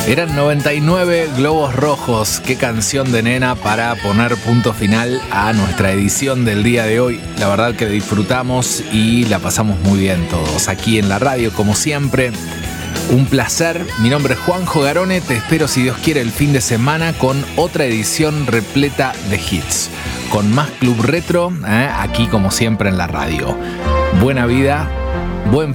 Eran 99 globos rojos. Qué canción de nena para poner punto final a nuestra edición del día de hoy. La verdad que disfrutamos y la pasamos muy bien todos aquí en la radio, como siempre. Un placer. Mi nombre es Juanjo Garone. Te espero, si Dios quiere, el fin de semana con otra edición repleta de hits, con más Club Retro, aquí como siempre en la radio. Buena vida, buen